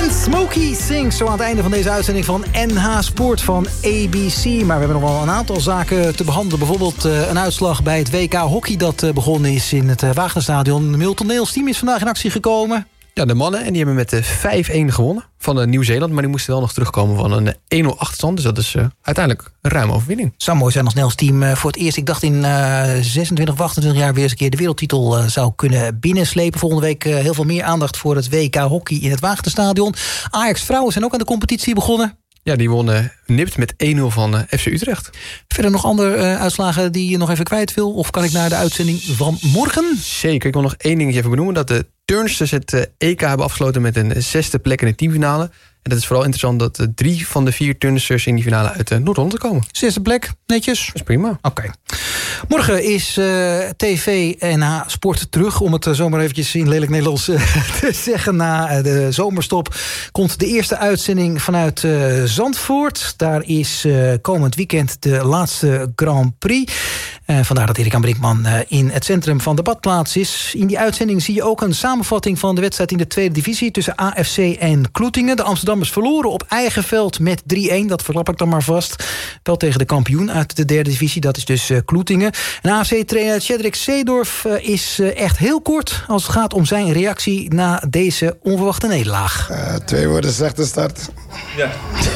Smokey Sings, zo aan het einde van deze uitzending van NH Sport van ABC. Maar we hebben nog wel een aantal zaken te behandelen. Bijvoorbeeld een uitslag bij het WK hockey dat begonnen is in het Wagnerstadion. Milton Neels team is vandaag in actie gekomen. Ja, de mannen, en die hebben met 5-1 gewonnen van Nieuw-Zeeland. Maar die moesten wel nog terugkomen van een 1-0 achterstand. Dus dat is uiteindelijk een ruime overwinning. Het zou mooi zijn als Nels team voor het eerst, ik dacht in 26 of 28 jaar weer eens een keer de wereldtitel zou kunnen binnenslepen. Volgende week heel veel meer aandacht voor het WK hockey in het Wagnerstadion. Ajax vrouwen zijn ook aan de competitie begonnen. Ja, die wonnen nipt met 1-0 van FC Utrecht. Verder nog andere uitslagen die je nog even kwijt wil? Of kan ik naar de uitzending van morgen? Zeker, ik wil nog één dingetje even benoemen. Dat de turnsters het EK hebben afgesloten met een 6e plek in de teamfinale. En dat is vooral interessant dat 3 van de 4 turnsters in die finale uit Noord-Holland komen. 6e plek, netjes. Dat is prima. Oké. Morgen is TV NH Sport terug, om het zomaar eventjes in lelijk Nederlands te zeggen. Na de zomerstop komt de eerste uitzending vanuit Zandvoort. Daar is komend weekend de laatste Grand Prix. Vandaar dat Erik Brinkman in het centrum van de badplaats is. In die uitzending zie je ook een samenvatting van de wedstrijd in de tweede divisie tussen AFC en Kloetingen. De Amsterdammers verloren op eigen veld met 3-1. Dat verklap ik dan maar vast. Wel tegen de kampioen uit de derde divisie. Dat is dus Kloetingen. En AFC-trainer Cedric Seedorf is echt heel kort als het gaat om zijn reactie na deze onverwachte nederlaag. 2 woorden, slechte start. Ja.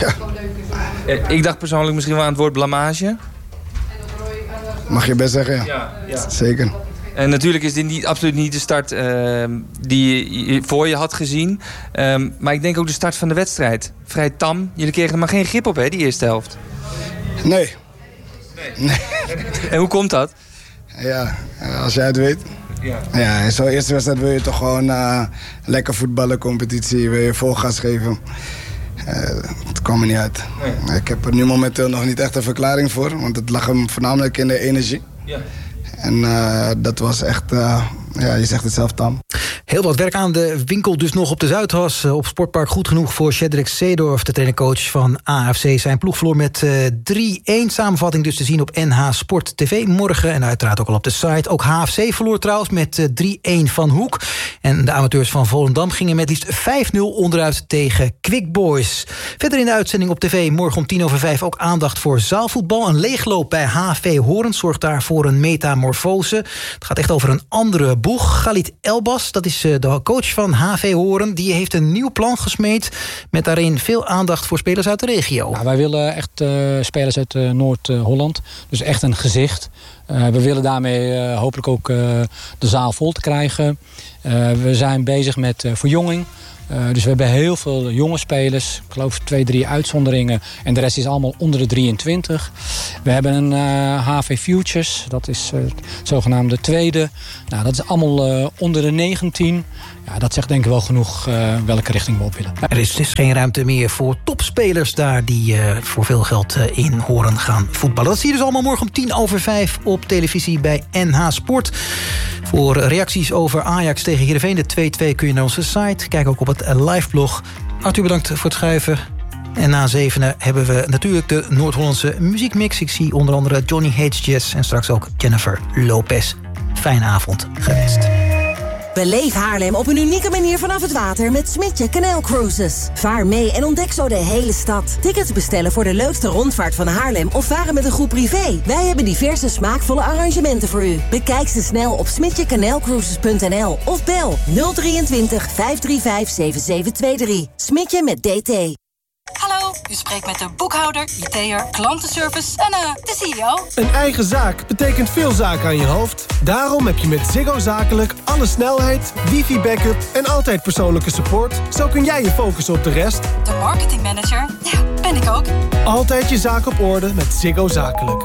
Ik dacht persoonlijk misschien wel aan het woord blamage. Mag je best zeggen, ja. Zeker. En natuurlijk is dit absoluut niet de start die je voor je had gezien. Maar ik denk ook de start van de wedstrijd. Vrij tam. Jullie kregen er maar geen grip op, hè, die eerste helft. Nee. En hoe komt dat? Ja, als jij het weet. Ja, in zo'n eerste wedstrijd wil je toch gewoon lekker voetballen, competitie. Wil je vol gas geven. Het kwam er niet uit. Nee. Ik heb er nu momenteel nog niet echt een verklaring voor. Want het lag hem voornamelijk in de energie. Ja. En dat was echt, je zegt het zelf, tam. Heel wat werk aan de winkel dus nog op de Zuidas. Op Sportpark goed genoeg voor Cedric Seedorf, de trainercoach van AFC. Zijn ploeg verloor met 3-1. Samenvatting dus te zien op NH Sport TV morgen. En uiteraard ook al op de site. Ook HFC verloor trouwens met 3-1 van Hoek. En de amateurs van Volendam gingen met liefst 5-0 onderuit tegen Quick Boys. Verder in de uitzending op tv morgen om 5:10 ook aandacht voor zaalvoetbal. Een leegloop bij HV Horens zorgt daar voor een metamorfose. Het gaat echt over een andere boeg. Galit Elbas, dat is de coach van HV Horen, die heeft een nieuw plan gesmeed met daarin veel aandacht voor spelers uit de regio. Ja, wij willen echt spelers uit Noord-Holland. Dus echt een gezicht. We willen daarmee hopelijk ook de zaal vol te krijgen. We zijn bezig met verjonging. Dus we hebben heel veel jonge spelers. Ik geloof 2-3 uitzonderingen. En de rest is allemaal onder de 23. We hebben een HV Futures. Dat is het zogenaamde tweede. Nou, dat is allemaal onder de 19. Ja, dat zegt denk ik wel genoeg welke richting we op willen. Er is dus geen ruimte meer voor topspelers daar die voor veel geld in Horen gaan voetballen. Dat zie je dus allemaal morgen om 5:10 op televisie bij NH Sport. Voor reacties over Ajax tegen Heerenveen, de 2-2, kun je naar onze site. Kijk ook op het liveblog. Arthur, bedankt voor het schrijven. En na 7 hebben we natuurlijk de Noord-Hollandse muziekmix. Ik zie onder andere Johnny Hates Jazz en straks ook Jennifer Lopez. Fijne avond gewenst. Beleef Haarlem op een unieke manier vanaf het water met Smintje Canal Cruises. Vaar mee en ontdek zo de hele stad. Tickets bestellen voor de leukste rondvaart van Haarlem of varen met een groep privé. Wij hebben diverse smaakvolle arrangementen voor u. Bekijk ze snel op smitjecanalcruises.nl of bel 023 535 7723. Smintje met DT. Hallo, u spreekt met de boekhouder, IT'er, klantenservice en de CEO. Een eigen zaak betekent veel zaken aan je hoofd. Daarom heb je met Ziggo Zakelijk alle snelheid, wifi-backup en altijd persoonlijke support. Zo kun jij je focussen op de rest. De marketingmanager, ja, ben ik ook. Altijd je zaak op orde met Ziggo Zakelijk.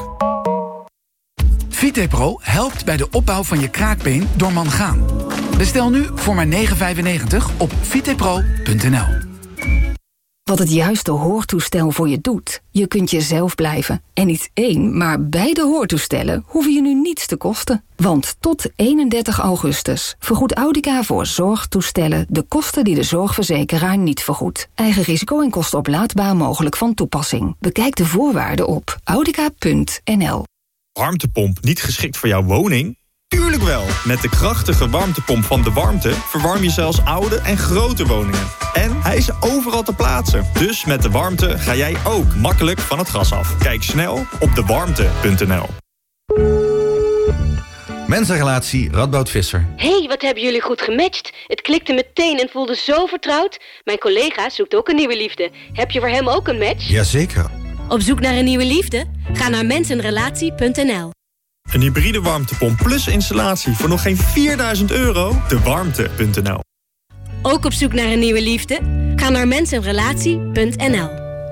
VitePro helpt bij de opbouw van je kraakbeen door Mangaan. Bestel nu voor maar €9,95 op vitepro.nl. Wat het juiste hoortoestel voor je doet. Je kunt jezelf blijven. En niet 1, maar beide hoortoestellen hoeven je nu niets te kosten. Want tot 31 augustus vergoedt Audica voor zorgtoestellen de kosten die de zorgverzekeraar niet vergoedt. Eigen risico en kosten oplaadbaar mogelijk van toepassing. Bekijk de voorwaarden op audica.nl. Warmtepomp niet geschikt voor jouw woning? Tuurlijk wel. Met de krachtige warmtepomp van De Warmte verwarm je zelfs oude en grote woningen. En hij is overal te plaatsen. Dus met De Warmte ga jij ook makkelijk van het gas af. Kijk snel op dewarmte.nl. Mensenrelatie Radboud Visser. Hey, wat hebben jullie goed gematcht. Het klikte meteen en voelde zo vertrouwd. Mijn collega zoekt ook een nieuwe liefde. Heb je voor hem ook een match? Jazeker. Op zoek naar een nieuwe liefde? Ga naar mensenrelatie.nl. Een hybride warmtepomp plus installatie voor nog geen €4.000. Dewarmte.nl. Ook op zoek naar een nieuwe liefde? Ga naar mensenrelatie.nl.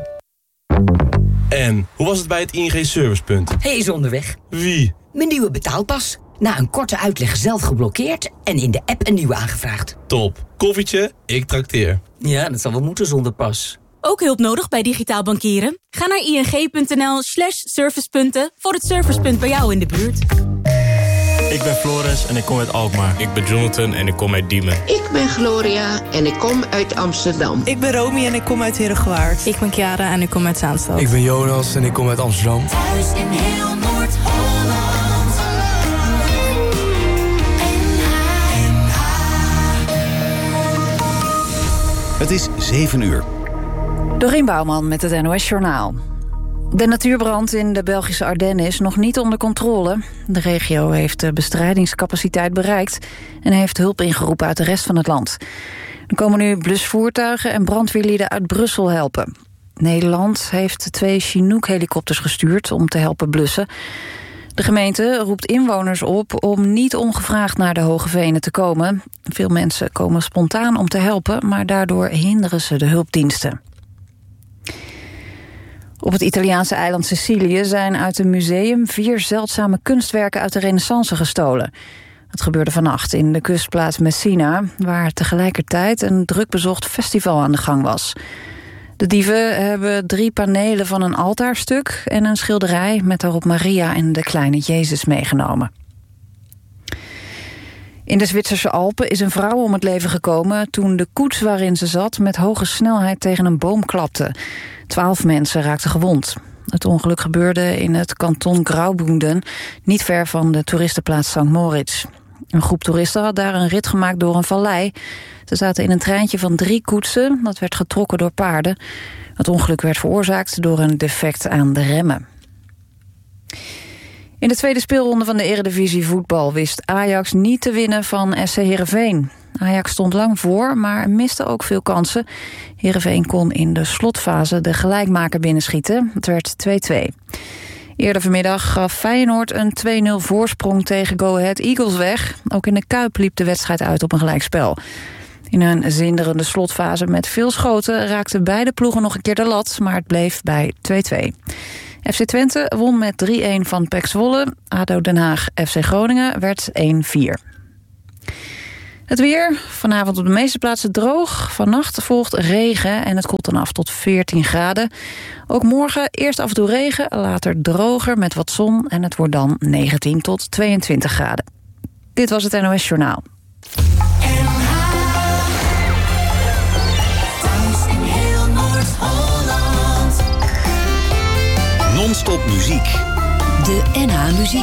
En hoe was het bij het ING Servicepunt? Hij is onderweg. Wie? Mijn nieuwe betaalpas. Na een korte uitleg zelf geblokkeerd en in de app een nieuwe aangevraagd. Top. Koffietje, ik trakteer. Ja, dat zal wel moeten zonder pas. Ook hulp nodig bij digitaal bankieren? Ga naar ing.nl/servicepunten voor het servicepunt bij jou in de buurt. Ik ben Floris en ik kom uit Alkmaar. Ik ben Jonathan en ik kom uit Diemen. Ik ben Gloria en ik kom uit Amsterdam. Ik ben Romy en ik kom uit Herengewaard. Ik ben Chiara en ik kom uit Zaanstad. Ik ben Jonas en ik kom uit Amsterdam. Thuis in heel Noord-Holland. Het is 7 uur. Dorien Bouwman met het NOS Journaal. De natuurbrand in de Belgische Ardennen is nog niet onder controle. De regio heeft de bestrijdingscapaciteit bereikt en heeft hulp ingeroepen uit de rest van het land. Er komen nu blusvoertuigen en brandweerlieden uit Brussel helpen. Nederland heeft 2 Chinook-helikopters gestuurd om te helpen blussen. De gemeente roept inwoners op om niet ongevraagd naar de Hoge Venen te komen. Veel mensen komen spontaan om te helpen, maar daardoor hinderen ze de hulpdiensten. Op het Italiaanse eiland Sicilië zijn uit een museum 4 zeldzame kunstwerken uit de Renaissance gestolen. Het gebeurde vannacht in de kustplaats Messina, waar tegelijkertijd een drukbezocht festival aan de gang was. De dieven hebben 3 panelen van een altaarstuk en een schilderij met daarop Maria en de kleine Jezus meegenomen. In de Zwitserse Alpen is een vrouw om het leven gekomen toen de koets waarin ze zat met hoge snelheid tegen een boom klapte. 12 mensen raakten gewond. Het ongeluk gebeurde in het kanton Graubünden, niet ver van de toeristenplaats St. Moritz. Een groep toeristen had daar een rit gemaakt door een vallei. Ze zaten in een treintje van 3 koetsen, dat werd getrokken door paarden. Het ongeluk werd veroorzaakt door een defect aan de remmen. In de tweede speelronde van de Eredivisie voetbal wist Ajax niet te winnen van SC Heerenveen. Ajax stond lang voor, maar miste ook veel kansen. Heerenveen kon in de slotfase de gelijkmaker binnenschieten. Het werd 2-2. Eerder vanmiddag gaf Feyenoord een 2-0 voorsprong tegen Go Ahead Eagles weg. Ook in de Kuip liep de wedstrijd uit op een gelijkspel. In een zinderende slotfase met veel schoten raakten beide ploegen nog een keer de lat, maar het bleef bij 2-2. FC Twente won met 3-1 van PEC Zwolle. ADO Den Haag FC Groningen werd 1-4. Het weer, vanavond op de meeste plaatsen droog. Vannacht volgt regen en het koelt dan af tot 14 graden. Ook morgen eerst af en toe regen, later droger met wat zon. En het wordt dan 19 tot 22 graden. Dit was het NOS Journaal. Non-stop muziek. De NH Muziek